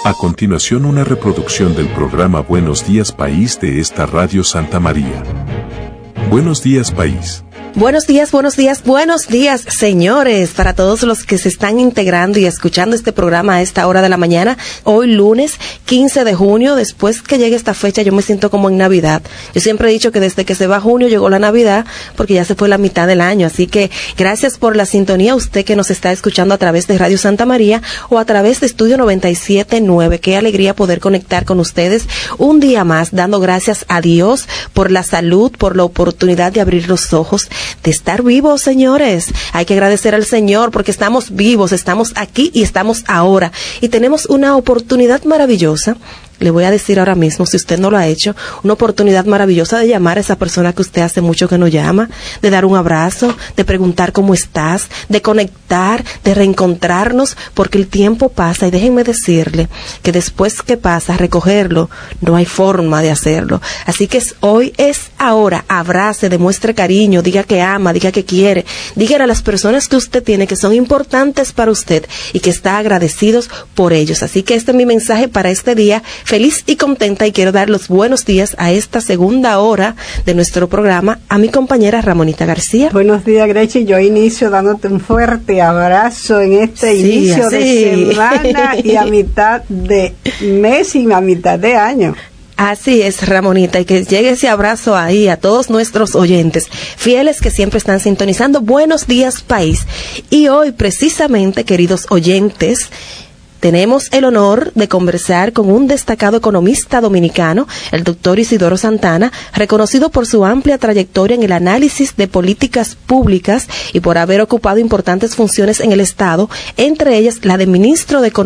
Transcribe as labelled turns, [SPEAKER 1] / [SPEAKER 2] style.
[SPEAKER 1] A continuación, una reproducción del programa Buenos Días País de esta Radio Santa María. Buenos días, País.
[SPEAKER 2] Buenos días, señores, para todos los que se están integrando y escuchando este programa a esta hora de la mañana. Hoy lunes 15 de junio, después que llegue esta fecha yo me siento como en Navidad. Yo siempre he dicho que desde que se va junio llegó la Navidad, porque ya se fue la mitad del año. Así que gracias por la sintonía, usted que nos está escuchando a través de Radio Santa María o a través de Estudio 97.9. Qué alegría poder conectar con ustedes un día más, dando gracias a Dios por la salud, por la oportunidad de abrir los ojos, de estar vivos, señores. Hay que agradecer al Señor porque estamos vivos, estamos aquí y estamos ahora. Y tenemos una oportunidad maravillosa. Le voy a decir ahora mismo, si usted no lo ha hecho, una oportunidad maravillosa de llamar a esa persona que usted hace mucho que no llama, de dar un abrazo, de preguntar cómo estás, de conectar, de reencontrarnos, porque el tiempo pasa y déjenme decirle que después que pasa, recogerlo, no hay forma de hacerlo. Así que hoy es ahora, abrace, demuestre cariño, diga que ama, diga que quiere, dígale a las personas que usted tiene que son importantes para usted y que está agradecidos por ellos. Así que este es mi mensaje para este día. Feliz y contenta, y quiero dar los buenos días a esta segunda hora de nuestro programa a mi compañera Ramonita García.
[SPEAKER 3] Buenos días, Grechi. Yo inicio dándote un fuerte abrazo en este inicio de semana y a mitad de mes y a mitad de año.
[SPEAKER 2] Así es, Ramonita, y que llegue ese abrazo ahí a todos nuestros oyentes fieles que siempre están sintonizando. Buenos días, país. Y hoy, precisamente, queridos oyentes, tenemos el honor de conversar con un destacado economista dominicano, el doctor Isidoro Santana, reconocido por su amplia trayectoria en el análisis de políticas públicas y por haber ocupado importantes funciones en el Estado, entre ellas la de ministro de Economía